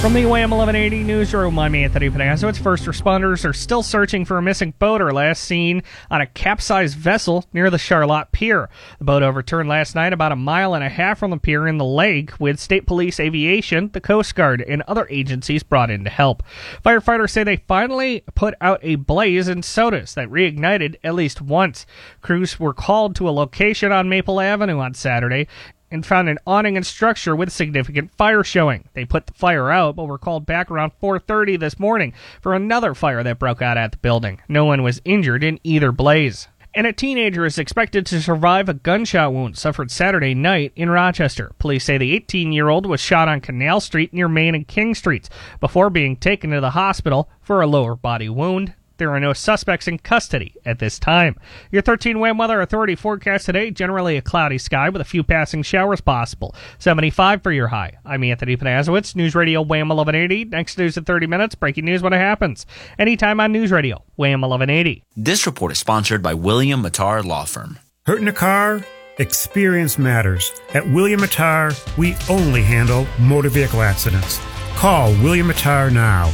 From the WHAM 1180 newsroom, I'm Anthony Panazzo. First responders are still searching for a missing boater last seen on a capsized vessel near the Charlotte Pier. The boat overturned last night about a mile and a half from the pier in the lake, with State Police Aviation, the Coast Guard, and other agencies brought in to help. Firefighters say they finally put out a blaze in SOTUS that reignited at least once. Crews were called to a location on Maple Avenue on Saturday and found an awning and structure with significant fire showing. They put the fire out, but were called back around 4:30 this morning for another fire that broke out at the building. No one was injured in either blaze. And a teenager is expected to survive a gunshot wound suffered Saturday night in Rochester. Police say the 18-year-old was shot on Canal Street near Main and King Streets before being taken to the hospital for a lower body wound. There are no suspects in custody at this time. Your 13 WHAM Weather Authority forecast today, generally a cloudy sky with a few passing showers possible. 75 for your high. I'm Anthony Panazowitz, News Radio WHAM 1180. Next news in 30 minutes, breaking news when it happens. Anytime on News Radio WHAM 1180. This report is sponsored by William Mattar Law Firm. Hurt in a car? Experience matters. At William Mattar, we only handle motor vehicle accidents. Call William Mattar now,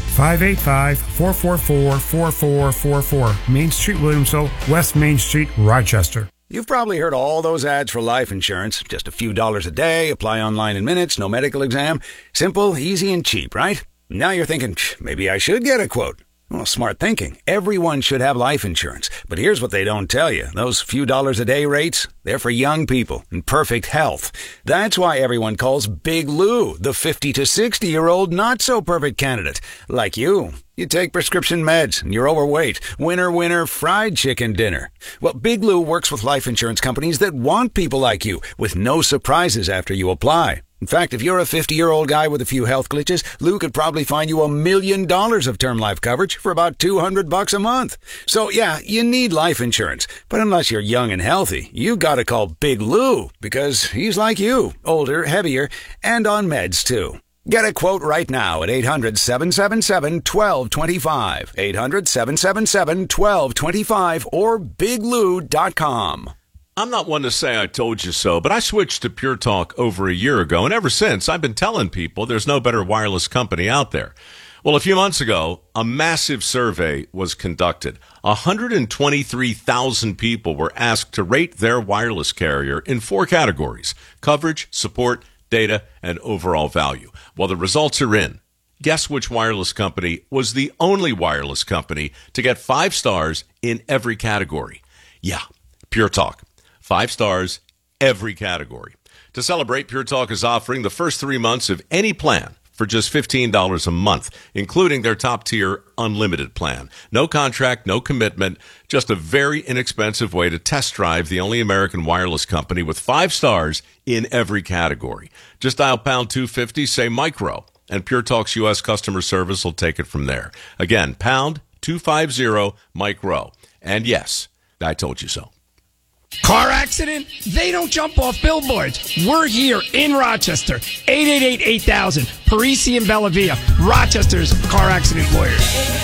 585-444-4444, Main Street, Williamsville, West Main Street, Rochester. You've probably heard all those ads for life insurance. Just a few dollars a day, apply online in minutes, no medical exam. Simple, easy, and cheap, right? Now you're thinking, maybe I should get a quote. Well, smart thinking. Everyone should have life insurance. But here's what they don't tell you. Those few dollars a day rates, they're for young people in perfect health. That's why everyone calls Big Lou the 50 to 60-year-old not-so-perfect candidate. Like you. You take prescription meds and you're overweight. Winner, winner, fried chicken dinner. Well, Big Lou works with life insurance companies that want people like you with no surprises after you apply. In fact, if you're a 50-year-old guy with a few health glitches, Lou could probably find you $1 million of term life coverage for about $200 a month. So, yeah, you need life insurance. But unless you're young and healthy, you gotta call Big Lou because he's like you, older, heavier, and on meds, too. Get a quote right now at 800-777-1225. 800-777-1225 or biglou.com. I'm not one to say I told you so, but I switched to Pure Talk over a year ago, and ever since, I've been telling people there's no better wireless company out there. Well, a few months ago, a massive survey was conducted. 123,000 people were asked to rate their wireless carrier in 4 categories: coverage, support, data, and overall value. Well, the results are in. Guess which wireless company was the only wireless company to get 5 stars in every category? Yeah, Pure Talk. 5 stars, every category. To celebrate, Pure Talk is offering the first 3 months of any plan for just $15 a month, including their top-tier unlimited plan. No contract, no commitment, just a very inexpensive way to test drive the only American wireless company with 5 stars in every category. Just dial pound 250, say micro, and Pure Talk's U.S. customer service will take it from there. Again, pound 250 micro. And yes, I told you so. Car accident? They don't jump off billboards. We're here in Rochester. 888-8000. Parisi and Bellavia. Rochester's car accident lawyers.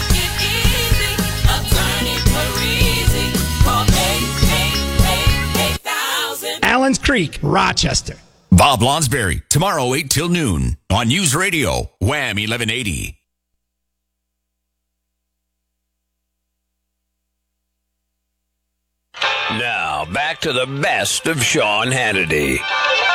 Allen's Creek, Rochester. Bob Lonsberry, tomorrow 8 till noon on News Radio, WHAM 1180. Now, back to the best of Sean Hannity.